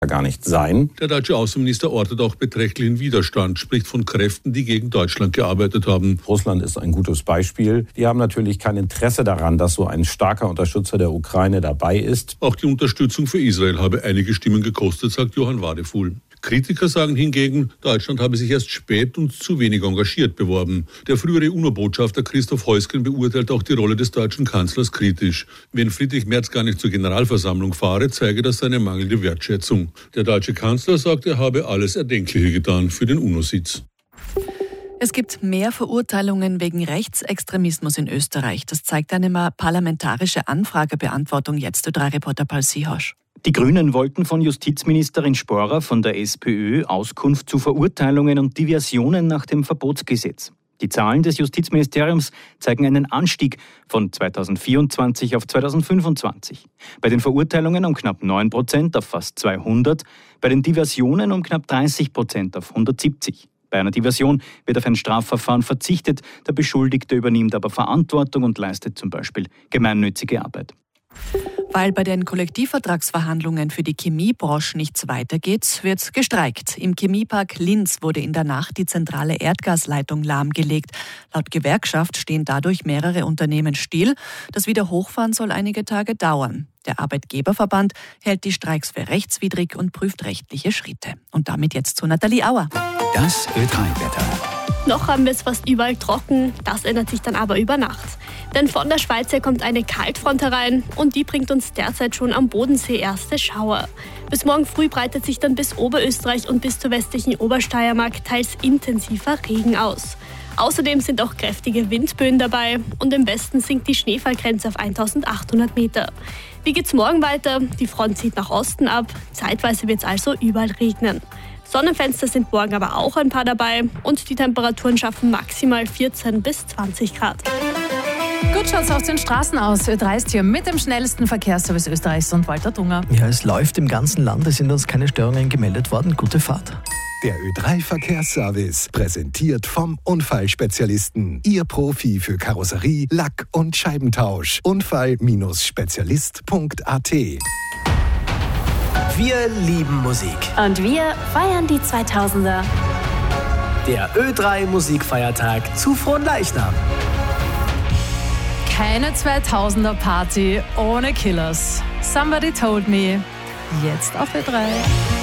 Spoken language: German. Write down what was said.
gar nicht sein. Der deutsche Außenminister ortet auch beträchtlichen Widerstand, spricht von Kräften, die gegen Deutschland gearbeitet haben. Russland ist ein gutes Beispiel. Die haben natürlich kein Interesse daran, dass so ein starker Unterstützer der Ukraine dabei ist. Auch die Unterstützung für Israel habe einige Stimmen gekostet, sagt Johann Wadefuhl. Kritiker sagen hingegen, Deutschland habe sich erst spät und zu wenig engagiert beworben. Der frühere UNO-Botschafter Christoph Heusgen beurteilt auch die Rolle des deutschen Kanzlers kritisch. Wenn Friedrich Merz gar nicht zur Generalversammlung fahre, zeige das seine mangelnde Wertschätzung. Der deutsche Kanzler sagt, er habe alles Erdenkliche getan für den UNO-Sitz. Es gibt mehr Verurteilungen wegen Rechtsextremismus in Österreich. Das zeigt eine parlamentarische Anfragebeantwortung jetzt Ö3-Reporter Paul Siehasch. Die Grünen wollten von Justizministerin Sporer von der SPÖ Auskunft zu Verurteilungen und Diversionen nach dem Verbotsgesetz. Die Zahlen des Justizministeriums zeigen einen Anstieg von 2024 auf 2025. Bei den Verurteilungen um knapp 9% auf fast 200, bei den Diversionen um knapp 30% auf 170. Bei einer Diversion wird auf ein Strafverfahren verzichtet, der Beschuldigte übernimmt aber Verantwortung und leistet zum Beispiel gemeinnützige Arbeit. Weil bei den Kollektivvertragsverhandlungen für die Chemiebranche nichts weitergeht, wird gestreikt. Im Chemiepark Linz wurde in der Nacht die zentrale Erdgasleitung lahmgelegt. Laut Gewerkschaft stehen dadurch mehrere Unternehmen still. Das Wiederhochfahren soll einige Tage dauern. Der Arbeitgeberverband hält die Streiks für rechtswidrig und prüft rechtliche Schritte. Und damit jetzt zu Nathalie Auer. Das Ö3-Wetter. Noch haben wir es fast überall trocken, das ändert sich dann aber über Nacht. Denn von der Schweiz her kommt eine Kaltfront herein und die bringt uns derzeit schon am Bodensee erste Schauer. Bis morgen früh breitet sich dann bis Oberösterreich und bis zur westlichen Obersteiermark teils intensiver Regen aus. Außerdem sind auch kräftige Windböen dabei und im Westen sinkt die Schneefallgrenze auf 1800 Meter. Wie geht's morgen weiter? Die Front zieht nach Osten ab, zeitweise wird es also überall regnen. Sonnenfenster sind morgen aber auch ein paar dabei und die Temperaturen schaffen maximal 14 bis 20 Grad. Gut schaut's auf den Straßen aus. Ö3 ist hier mit dem schnellsten Verkehrsservice Österreichs und Walter Dunger. Ja, es läuft im ganzen Land, es sind uns keine Störungen gemeldet worden. Gute Fahrt. Der Ö3-Verkehrsservice, präsentiert vom Unfallspezialisten. Ihr Profi für Karosserie, Lack- und Scheibentausch. Unfall-spezialist.at. Wir lieben Musik. Und wir feiern die 2000er. Der Ö3 Musikfeiertag zu Fronleichnam. Keine 2000er Party ohne Killers. Somebody Told Me. Jetzt auf Ö3.